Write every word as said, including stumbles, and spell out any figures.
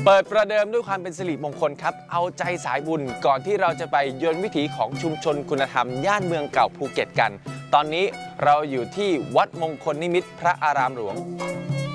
เปิดประเดิมด้วยความเป็นสิริมงคลครับเอาใจสายบุญก่อนที่เราจะไปเยือนวิถีของชุมชนคุณธรรมย่านเมืองเก่าภูเก็ตกันตอนนี้เราอยู่ที่วัดมงคลนิมิตรพระอารามหลวง